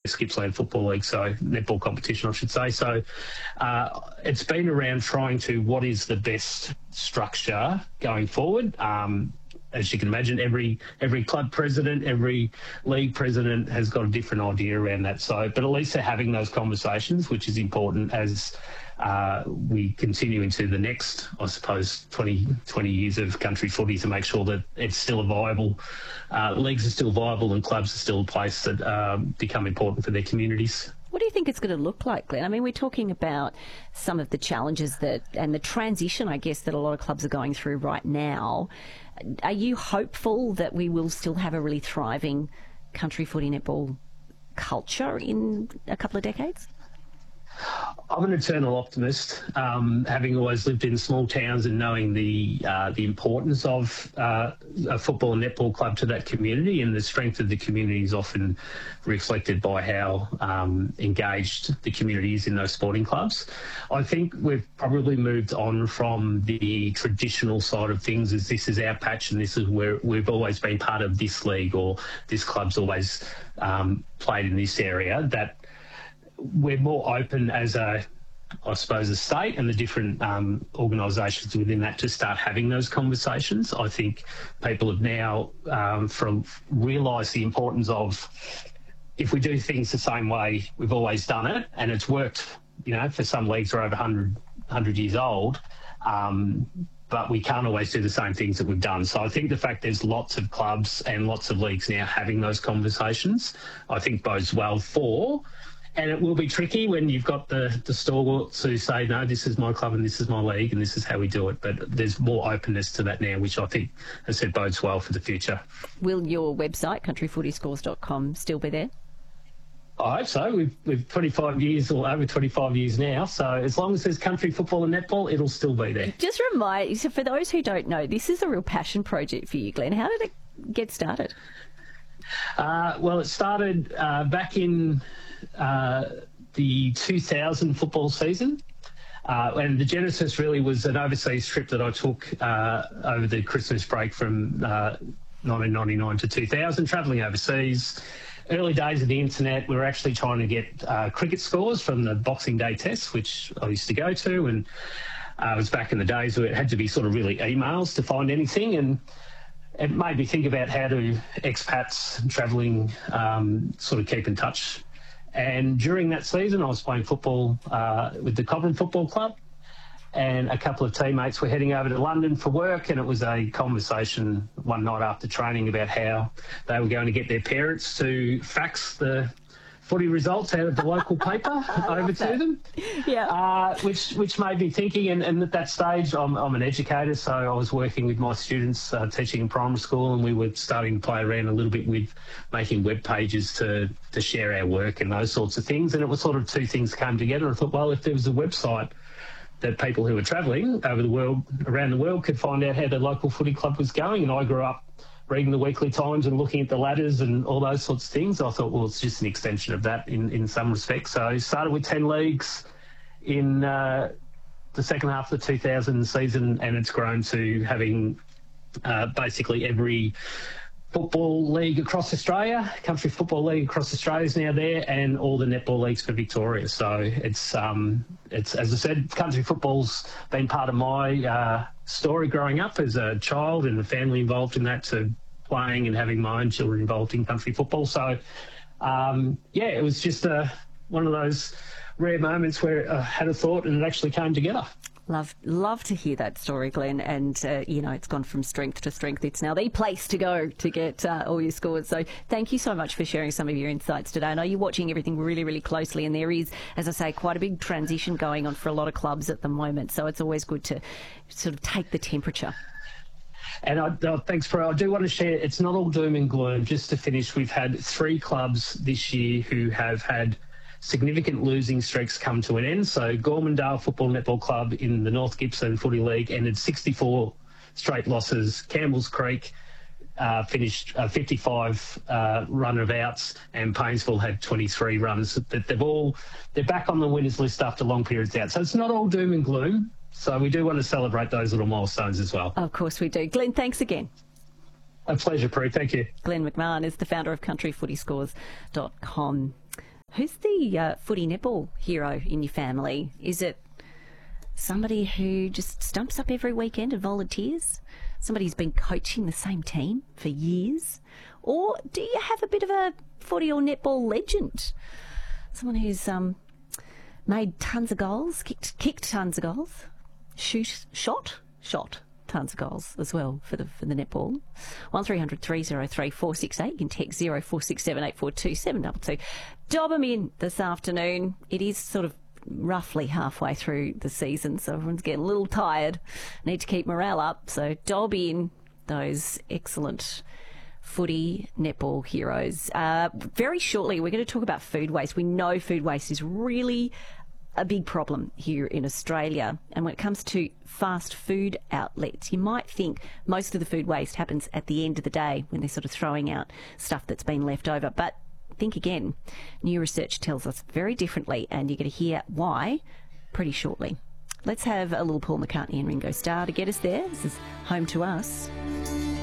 Gippsland Football League, so netball competition, I should say. So it's been around trying to what is the best structure going forward. As you can imagine, every club president, every league president has got a different idea around that. So, but at least they're having those conversations, which is important as we continue into the next, I suppose, 20 years of country footy, to make sure that it's still a viable, leagues are still viable and clubs are still a place that become important for their communities. What do you think it's going to look like, Glenn? I mean, we're talking about some of the challenges and the transition, I guess, that a lot of clubs are going through right now. Are you hopeful that we will still have a really thriving country footy netball culture in a couple of decades? I'm an eternal optimist, having always lived in small towns and knowing the importance of a football and netball club to that community, and the strength of the community is often reflected by how engaged the community is in those sporting clubs. I think we've probably moved on from the traditional side of things, as this is our patch and this is where we've always been part of this league, or this club's always played in this area, that we're more open as a state and the different organisations within that to start having those conversations. I think people have now realised the importance of, if we do things the same way we've always done it, and it's worked, for some leagues are over 100 years old, but we can't always do the same things that we've done. So I think the fact there's lots of clubs and lots of leagues now having those conversations, I think bodes well for. And it will be tricky when you've got the stalwarts who say, no, this is my club and this is my league and this is how we do it. But there's more openness to that now, which I think, as I said, bodes well for the future. Will your website, countryfootyscores.com, still be there? I hope so. We've 25 years, or over 25 years now. So as long as there's country football and netball, it'll still be there. Just so for those who don't know, this is a real passion project for you, Glenn. How did it get started? Well, it started back in the 2000 football season. And the genesis really was an overseas trip that I took over the Christmas break from 1999 to 2000, travelling overseas. Early days of the internet, we were actually trying to get cricket scores from the Boxing Day tests, which I used to go to. And it was back in the days where it had to be sort of really emails to find anything. And it made me think about how do expats travelling sort of keep in touch. And during that season, I was playing football with the Cobram Football Club, and a couple of teammates were heading over to London for work, and it was a conversation one night after training about how they were going to get their parents to fax the footy results out of the local paper over to them. Yeah. Which made me thinking, and at that stage, I'm an educator, so I was working with my students, teaching in primary school, and we were starting to play around a little bit with making web pages to share our work and those sorts of things. And it was sort of two things came together. I thought, well, if there was a website that people who were travelling over the world, around the world, could find out how the local footy club was going, and I grew up reading the Weekly Times and looking at the ladders and all those sorts of things, I thought, well, it's just an extension of that in some respects. So I started with 10 leagues in the second half of the 2000 season, and it's grown to having basically every football league across Australia, country football league across Australia is now there, and all the netball leagues for Victoria. So it's as I said, country football's been part of my story growing up as a child, and the family involved in that, to playing and having my own children involved in country football. So it was just one of those rare moments where I had a thought and it actually came together. Love to hear that story, Glenn. And, it's gone from strength to strength. It's now the place to go to get all your scores. So thank you so much for sharing some of your insights today. I know you're watching everything really, really closely, and there is, as I say, quite a big transition going on for a lot of clubs at the moment. So it's always good to sort of take the temperature. And thanks, Pro. I do want to share, it's not all doom and gloom. Just to finish, we've had 3 clubs this year who have had significant losing streaks come to an end. So Gormandale Football Netball Club in the North Gippsland Footy League ended 64 straight losses. Campbell's Creek finished 55 run of outs, and Paynesville had 23 runs. But they're back on the winners list after long periods out. So it's not all doom and gloom. So we do want to celebrate those little milestones as well. Of course we do. Glenn, thanks again. A pleasure, Prue. Thank you. Glenn McMahon is the founder of countryfootyscores.com. Who's the footy netball hero in your family? Is it somebody who just stumps up every weekend and volunteers? Somebody who's been coaching the same team for years? Or do you have a bit of a footy or netball legend? Someone who's made tons of goals, kicked tons of goals, shot tons of goals as well for the netball. 1300 303 468. You can text 0467 842 722. Dob them in this afternoon. It is sort of roughly halfway through the season, so everyone's getting a little tired. Need to keep morale up, so dob in those excellent footy netball heroes. Very shortly, we're going to talk about food waste. We know food waste is really a big problem here in Australia. And when it comes to fast food outlets, you might think most of the food waste happens at the end of the day when they're sort of throwing out stuff that's been left over. But think again. New research tells us very differently, and you're going to hear why pretty shortly. Let's have a little Paul McCartney and Ringo Starr to get us there. This is Home to Us.